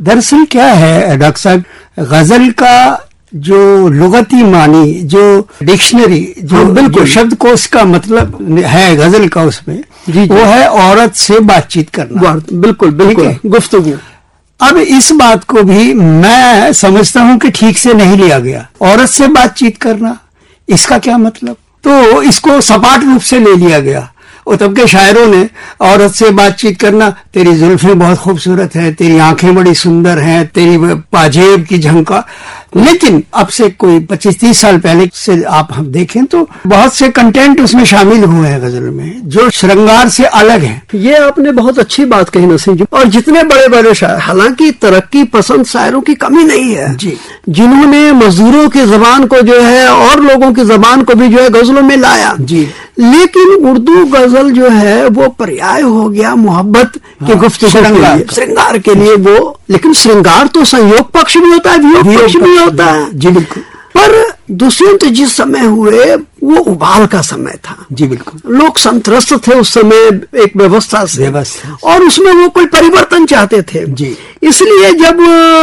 दरअसल क्या है डॉक्टर साहब, गजल का जो लुगती मानी, जो डिक्शनरी, जो बिल्कुल शब्दकोश का मतलब है गजल का, उसमें वो है औरत से बातचीत करना। बिल्कुल बिल्कुल, गुफ्तगू। अब इस बात को भी मैं समझता हूं कि ठीक से नहीं लिया गया। औरत से बातचीत करना, इसका क्या मतलब? तो इसको सपाट रूप से ले लिया गया। और तब के शायरों ने औरत से बातचीत करना, तेरी जुल्फें बहुत खूबसूरत हैं, तेरी आंखें बड़ी सुंदर हैं, तेरी पाजेब की झंका। लेकिन अब से कोई 25-30 साल पहले से आप हम देखें तो बहुत से कंटेंट उसमें शामिल हुए हैं गजल में, जो श्रृंगार से अलग है। ये आपने बहुत अच्छी बात कही नसीम जी। और जितने बड़े बड़े शायर, हालांकि तरक्की पसंद शायरों की कमी नहीं है जी, जिन्होंने मजदूरों की जबान को जो है और लोगों की जबान को भी जो है गजलों में लाया जी। लेकिन उर्दू गजल जो है वो पर्याय हो गया मोहब्बत के गुफ्तगू श्रृंगार के लिए वो। लेकिन श्रृंगार तो संयोग पक्ष भी होता है, वियोग पक्ष भी होता है जी बिल्कुल। पर दुष्यंत जिस समय हुए वो उबाल का समय था जी बिल्कुल। लोग संत्रस्त थे उस समय एक व्यवस्था से, और उसमें वो कोई परिवर्तन चाहते थे जी। इसलिए जब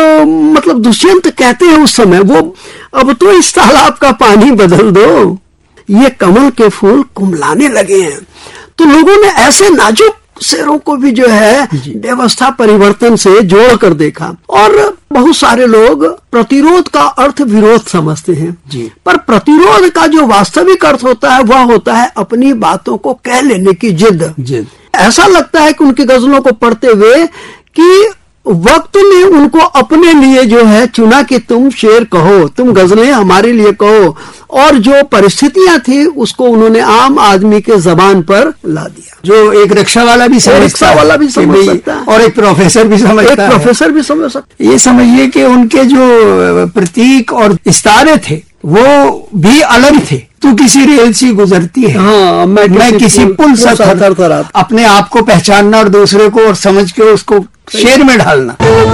मतलब दुष्यंत कहते हैं उस समय वो, अब तो इस तालाब का पानी बदल दो, ये कमल के फूल कुमलाने लगे हैं। तो लोगों ने ऐसे नाजुक शेरों को भी जो है व्यवस्था परिवर्तन से जोड़ कर देखा। और बहुत सारे लोग प्रतिरोध का अर्थ विरोध समझते हैं जी। पर प्रतिरोध का जो वास्तविक अर्थ होता है वह होता है अपनी बातों को कह लेने की जिद। ऐसा लगता है कि उनकी गजलों को पढ़ते हुए कि वक्त ने उनको अपने लिए जो है चुना कि तुम शेर कहो, तुम गजलें हमारे लिए कहो, और जो परिस्थितियां थी उसको उन्होंने आम आदमी के जबान पर ला दिया। जो एक रिक्शा वाला भी समझ सकता है और एक प्रोफेसर भी समझ सकता है। ये समझिए कि उनके जो प्रतीक और इस्तारे थे वो भी अलग थे। तू किसी रेल सी गुजरती है, हाँ, मैं किसी पुल सा थर, अपने आप को पहचानना और दूसरे को और समझ के उसको शेर में ढालना।